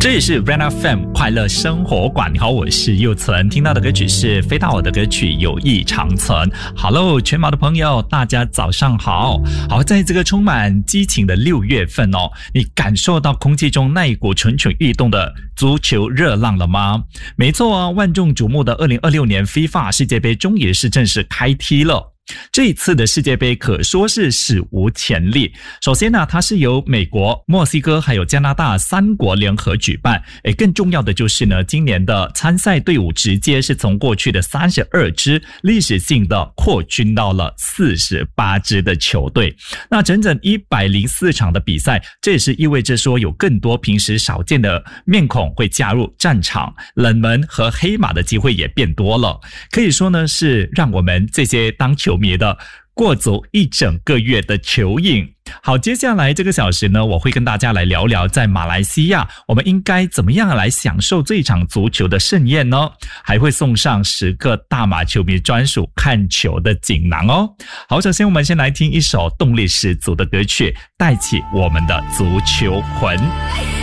这里是 Brand FM 快乐生活馆，你好，我是佑存。听到的歌曲是飞到我的歌曲《友谊长存》。Hello， 全马的朋友，大家早上好。好，在这个充满激情的6月份哦，你感受到空气中那一股蠢蠢欲动的足球热浪了吗？没错啊，万众瞩目的2026年 FIFA 世界杯终于是正式开踢了。这一次的世界杯可说是史无前例。首先呢，它是由美国、墨西哥还有加拿大3国联合举办。更重要的就是呢，今年的参赛队伍直接是从过去的32支历史性的扩军到了48支的球队。那整整104场的比赛，这也是意味着说有更多平时少见的面孔会加入战场，冷门和黑马的机会也变多了。可以说呢，是让我们这些当球迷的过足一整个月的球瘾。好，接下来这个小时呢，我会跟大家来聊聊在马来西亚我们应该怎么样来享受这一场足球的盛宴呢？还会送上10个大马球迷专属看球的锦囊哦。好，首先我们先来听一首动力十足的歌曲，带起我们的足球魂。